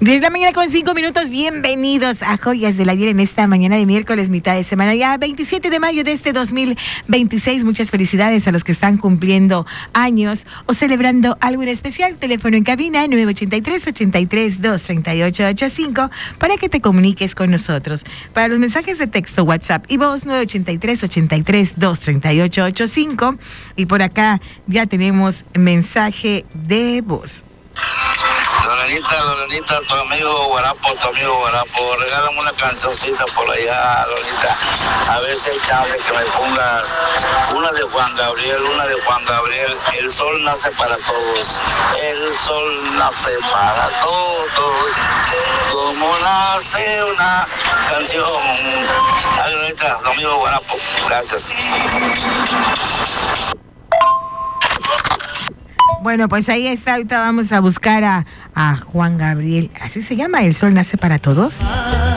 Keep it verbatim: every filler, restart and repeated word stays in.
diez de la mañana con cinco minutos, bienvenidos a Joyas del Ayer en esta mañana de miércoles, mitad de semana, ya veintisiete de mayo de este dos mil veintiséis. Muchas felicidades a los que están cumpliendo años o celebrando algo en especial. Teléfono en cabina nueve ocho tres, ocho tres dos, tres ocho ocho cinco para que te comuniques con nosotros. Para los mensajes de texto, WhatsApp y voz nueve ocho tres, ocho tres dos, tres ocho ocho cinco. Y por acá ya tenemos mensaje de voz. Lorenita, Lorenita, tu amigo Guarapo, tu amigo Guarapo, regálame una cancioncita por allá, Lorenita, a ver si hay chance que me pongas una de Juan Gabriel, una de Juan Gabriel, el sol nace para todos, el sol nace para todos, como nace una canción. Ay, Lorenita, tu amigo Guarapo, gracias. Bueno, pues ahí está, ahorita vamos a buscar a, a Juan Gabriel, así se llama, El Sol Nace para Todos.